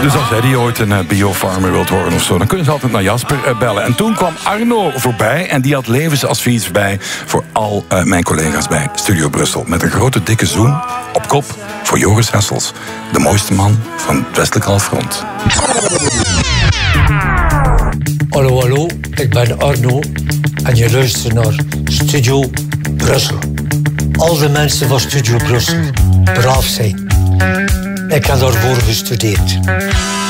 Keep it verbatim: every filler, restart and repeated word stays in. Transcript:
Dus als jij die ooit een uh, biofarmer wilt horen of zo, dan kunnen ze altijd naar Jasper uh, bellen. En toen kwam Arno voorbij en die had levensadvies bij voor al uh, mijn collega's bij Studio Brussel. Met een grote dikke zoen op kop voor Joris Hessels, de mooiste man van het westelijk halfrond. Hallo, hallo, ik ben Arno en je luistert naar Studio Brussel. Al de mensen van Studio Brussel, braaf zijn. Ik heb daarvoor gestudeerd.